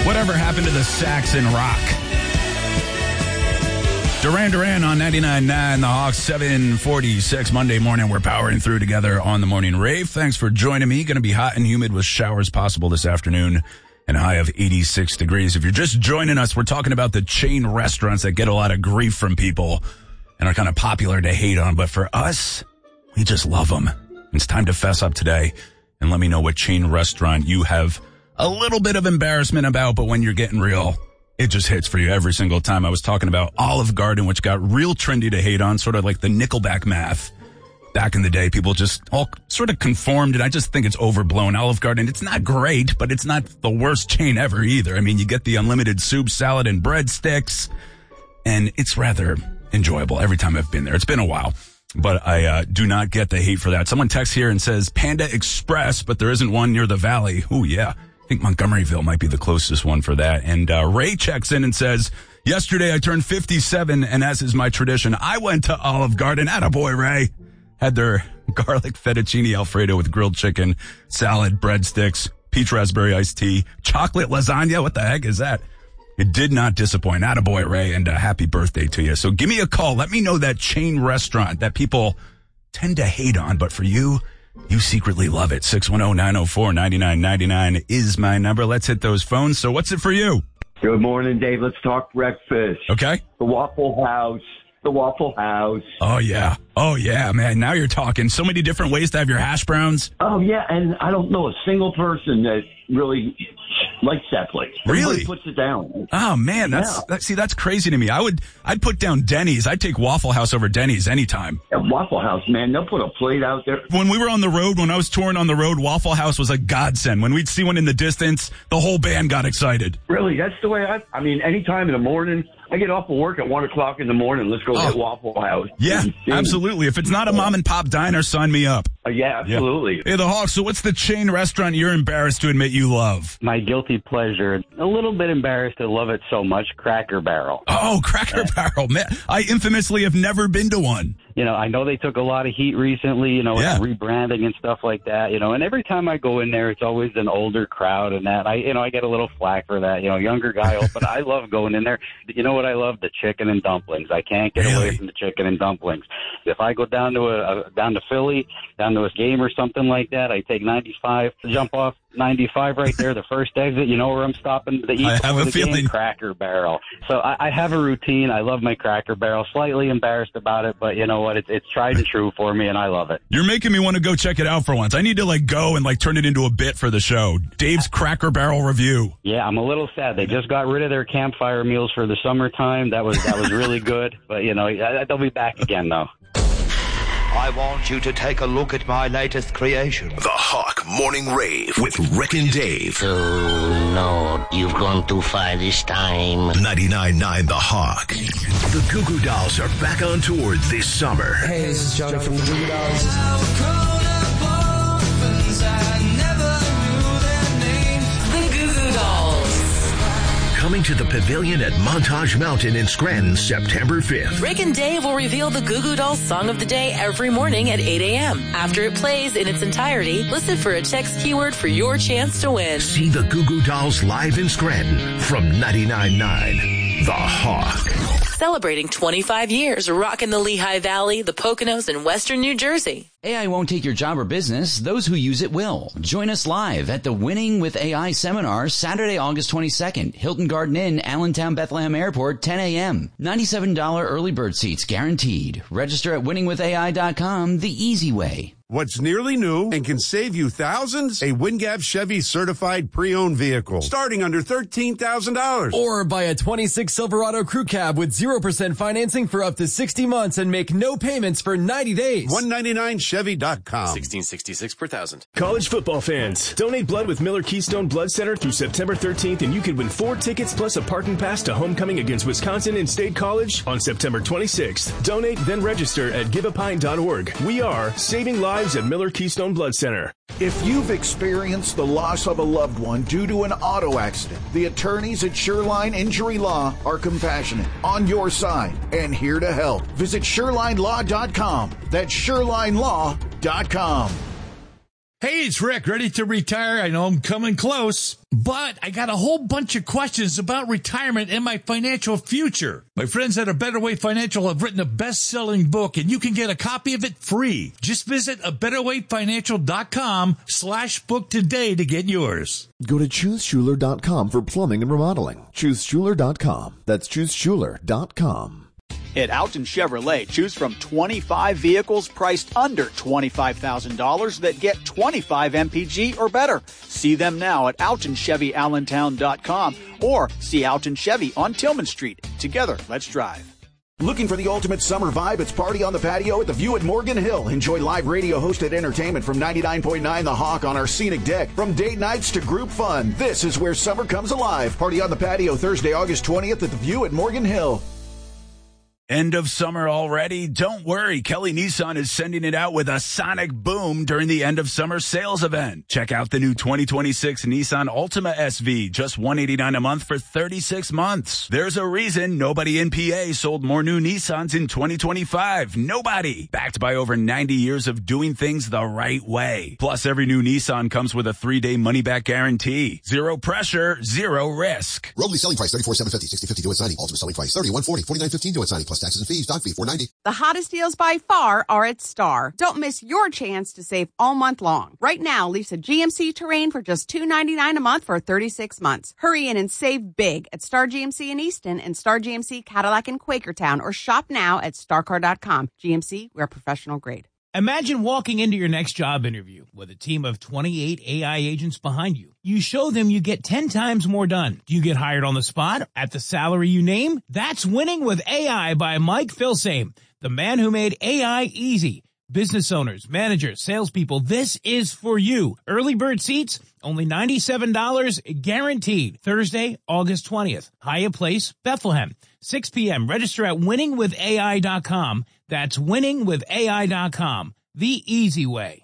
Whatever happened to the Saxon rock? Duran on 99.9, the Hawks, 7:46 Monday morning. We're powering through together on the Morning Rave. Thanks for joining me. Going to be hot and humid with showers possible this afternoon and a high of 86 degrees. If you're just joining us, we're talking about the chain restaurants that get a lot of grief from people and are kind of popular to hate on. But for us, we just love them. It's time to fess up today and let me know what chain restaurant you have a little bit of embarrassment about, but when you're getting real, it just hits for you every single time. I was talking about Olive Garden, which got real trendy to hate on, sort of like the Nickelback math. Back in the day, people just all sort of conformed, and I just think it's overblown. Olive Garden, it's not great, but it's not the worst chain ever either. I mean, you get the unlimited soup, salad, and breadsticks, and it's rather enjoyable every time I've been there. It's been a while, but I do not get the hate for that. Someone texts here and says Panda Express, but there isn't one near the Valley. Ooh, yeah. I think Montgomeryville might be the closest one for that. And Ray checks in and says, yesterday I turned 57, and as is my tradition, I went to Olive Garden. Attaboy, Ray. Had their garlic fettuccine Alfredo with grilled chicken, salad, breadsticks, peach raspberry iced tea, chocolate lasagna. What the heck is that? It did not disappoint. Attaboy, Ray, and happy birthday to you. So give me a call. Let me know that chain restaurant that people tend to hate on, but for you, you secretly love it. 610-904-9999 is my number. Let's hit those phones. So what's it for you? Good morning, Dave. Let's talk breakfast. Okay. The Waffle House. The Waffle House. Oh, yeah. Oh, yeah, man. Now you're talking. So many different ways to have your hash browns. Oh, yeah. And I don't know a single person that really likes that place. Really? Everybody puts it down. Oh, man. That's crazy to me. I'd put down Denny's. I'd take Waffle House over Denny's anytime. At Waffle House, man, they'll put a plate out there. When we were on the road, when I was touring on the road, Waffle House was a godsend. When we'd see one in the distance, the whole band got excited. Really? That's the way I mean, anytime in the morning, I get off of work at 1 o'clock in the morning. Let's go get Waffle House. Yeah, absolutely. If it's not a mom and pop diner, sign me up. Yeah, absolutely. Yeah. Hey, the Hawks, so what's the chain restaurant you're embarrassed to admit you love? My guilty pleasure. A little bit embarrassed to love it so much. Cracker Barrel. Oh, Cracker Barrel. Man, I infamously have never been to one. You know, I know they took a lot of heat recently, with rebranding and stuff like that, and every time I go in there, it's always an older crowd and that. I get a little flack for that, younger guy, but I love going in there. You know what I love? The chicken and dumplings. I can't get away from the chicken and dumplings. If I go down to Philly, down to a game or something like that, I take 95, jump off 95 right there, the first exit. You know where I'm stopping to eat? I have a feeling. Game? Cracker Barrel. So I have a routine. I love my Cracker Barrel. Slightly embarrassed about it, but you know what? It's tried and true for me, and I love it. You're making me want to go check it out for once. I need to go and turn it into a bit for the show. Dave's Cracker Barrel review. Yeah, I'm a little sad. They just got rid of their campfire meals for the summertime. That was really good, but they'll be back again though. I want you to take a look at my latest creation. The Hawk Morning Rave with Rick and Dave. Oh, no, you've gone too far this time. 99.9 The Hawk. The Goo Goo Dolls are back on tour this summer. Hey, this is Johnny from the Goo Goo Dolls. Coming to the Pavilion at Montage Mountain in Scranton, September 5th. Rick and Dave will reveal the Goo Goo Dolls song of the day every morning at 8 a.m. After it plays in its entirety, listen for a text keyword for your chance to win. See the Goo Goo Dolls live in Scranton from 99.9 The Hawk. Celebrating 25 years, rocking the Lehigh Valley, the Poconos, and western New Jersey. AI won't take your job or business. Those who use it will. Join us live at the Winning with AI seminar Saturday, August 22nd, Hilton Garden Inn, Allentown, Bethlehem Airport, 10 a.m. $97 early bird seats guaranteed. Register at winningwithaI.com, the easy way. What's nearly new and can save you thousands? A WinGap Chevy certified pre-owned vehicle starting under $13,000. Or buy a 26 Silverado Crew Cab with 0% financing for up to 60 months and make no payments for 90 days. $199Chevy.com. $16.66 per thousand. College football fans, donate blood with Miller Keystone Blood Center through September 13th and you could win 4 tickets plus a parking pass to homecoming against Wisconsin and State College on September 26th. Donate, then register at giveapine.org. We are saving lives at Miller Keystone Blood Center. If you've experienced the loss of a loved one due to an auto accident, the attorneys at Shoreline Injury Law are compassionate, on your side, and here to help. Visit ShorelineLaw.com. That's ShorelineLaw.com. Hey, it's Rick, ready to retire. I know I'm coming close, but I got a whole bunch of questions about retirement and my financial future. My friends at A Better Way Financial have written a best-selling book, and you can get a copy of it free. Just visit abetterwayfinancial.com/book today to get yours. Go to ChooseSchuler.com for plumbing and remodeling. ChooseSchuler.com. That's ChooseSchuler.com. At Alton Chevrolet, choose from 25 vehicles priced under $25,000 that get 25 MPG or better. See them now at AltonChevyAllentown.com or see Alton Chevy on Tillman Street. Together, let's drive. Looking for the ultimate summer vibe? It's Party on the Patio at the View at Morgan Hill. Enjoy live radio-hosted entertainment from 99.9 The Hawk on our scenic deck. From date nights to group fun, this is where summer comes alive. Party on the Patio Thursday, August 20th at the View at Morgan Hill. End of summer already? Don't worry. Kelly Nissan is sending it out with a sonic boom during the end of summer sales event. Check out the new 2026 Nissan Altima SV, just $189 a month for 36 months. There's a reason nobody in PA sold more new Nissans in 2025. Nobody. Backed by over 90 years of doing things the right way. Plus, every new Nissan comes with a 3-day money-back guarantee. Zero pressure, zero risk. Roadley selling price $34,750, $60,50 due at signing. Ultimate selling price $31,040, $49,15 due at signing. Plus taxes and fees, doc fee $490. The hottest deals by far are at Star. Don't miss your chance to save all month long. Right now, lease a GMC Terrain for just $299 a month for 36 months. Hurry in and save big at Star GMC in Easton and Star GMC Cadillac in Quakertown, or shop now at starcar.com. GMC, we're professional grade. Imagine walking into your next job interview with a team of 28 AI agents behind you. You show them you get 10 times more done. Do you get hired on the spot at the salary you name? That's Winning with AI by Mike Filsame, the man who made AI easy. Business owners, managers, salespeople, this is for you. Early bird seats, only $97 guaranteed. Thursday, August 20th. Hyatt Place, Bethlehem. 6 p.m. Register at winningwithai.com. That's winningwithai.com. The easy way.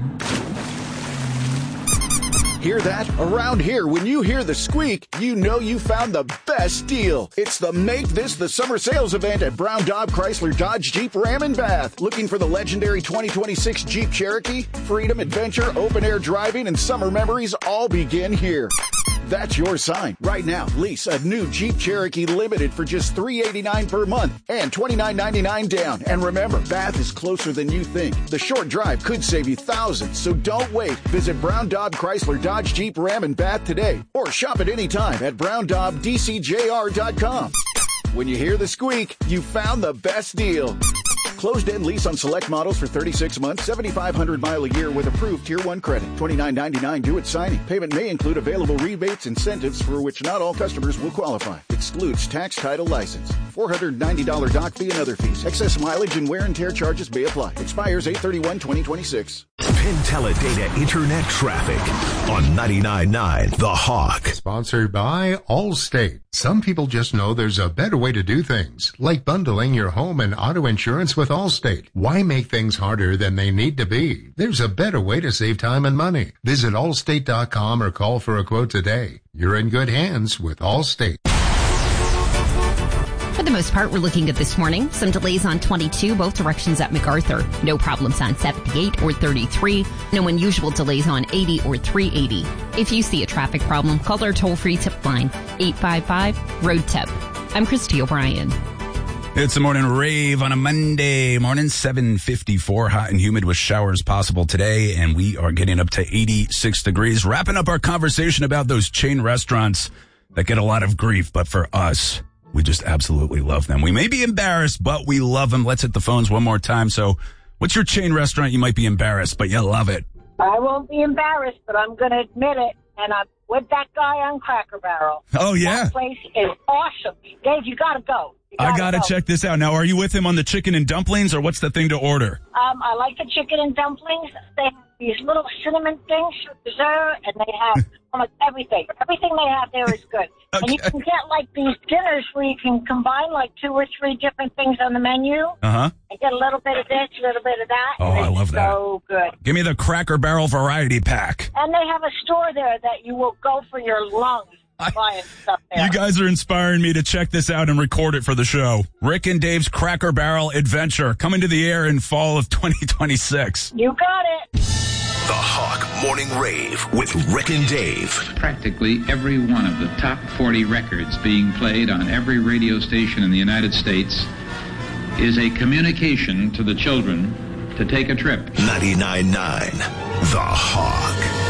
Hear that? Around here, when you hear the squeak, you know you found the best deal. It's the Make This the Summer Sales event at Brown Daub Chrysler Dodge Jeep Ram in Bath. Looking for the legendary 2026 Jeep Cherokee? Freedom, adventure, open-air driving, and summer memories all begin here. That's your sign. Right now, lease a new Jeep Cherokee Limited for just $389 per month and $29.99 down. And remember, Bath is closer than you think. The short drive could save you thousands, so don't wait. Visit Brown Daub Chrysler Dodge Jeep Ram in Bath today, or shop at any time at browndaubdcjr.com. When you hear the squeak, you found the best deal. Closed-end lease on select models for 36 months, 7,500 mile a year with approved Tier 1 credit. $29.99 due at signing. Payment may include available rebates, incentives for which not all customers will qualify. Excludes tax, title, license. $490 doc fee and other fees. Excess mileage and wear and tear charges may apply. Expires 8/31/2026. Penteledata Internet Traffic on 99.9 The Hawk. Sponsored by Allstate. Some people just know there's a better way to do things, like bundling your home and auto insurance with Allstate. Why make things harder than they need to be? There's a better way to save time and money. Visit allstate.com or call for a quote today. You're in good hands with Allstate. For the most part, we're looking at this morning. Some delays on 22, both directions at MacArthur. No problems on 78 or 33. No unusual delays on 80 or 380. If you see a traffic problem, call our toll-free tip line, 855-ROAD-TIP. I'm Christy O'Brien. It's the morning rave on a Monday morning, 7:54, hot and humid with showers possible today, and we are getting up to 86 degrees. Wrapping up our conversation about those chain restaurants that get a lot of grief, but for us, we just absolutely love them. We may be embarrassed, but we love them. Let's hit the phones one more time. So what's your chain restaurant you might be embarrassed, but you love it? I won't be embarrassed, but I'm going to admit it. And I'm with that guy on Cracker Barrel. Oh, yeah. That place is awesome. Dave, you got to go. I got to check this out. Now, are you with him on the chicken and dumplings, or what's the thing to order? I like the chicken and dumplings. They have these little cinnamon things for dessert, and they have almost everything. Everything they have there is good. Okay. And you can get, like, these dinners where you can combine, like, 2 or 3 different things on the menu. Uh-huh. And get a little bit of this, a little bit of that. Oh, I love that. So good. Give me the Cracker Barrel variety pack. And they have a store there that you will go for your lungs. Buying stuff there. You guys are inspiring me to check this out and record it for the show. Rick and Dave's Cracker Barrel Adventure coming to the air in fall of 2026. You got it. The Hawk Morning Rave with Rick and Dave. Practically every one of the top 40 records being played on every radio station in the United States is a communication to the children to take a trip. 99.9 The Hog.